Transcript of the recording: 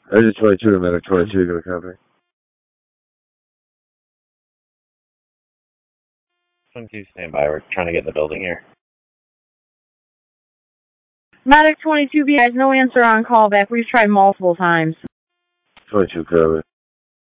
Agent 22 to Medic 22, you got a copy? 22, stand by. We're trying to get in the building here. Medic 22B has no answer on callback. We've tried multiple times. 22, copy.